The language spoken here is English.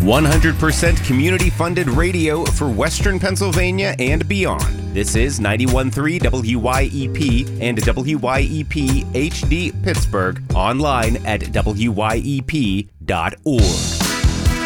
100% community-funded radio for Western Pennsylvania and beyond. This is 91.3 WYEP and WYEP HD Pittsburgh, online at wyep.org.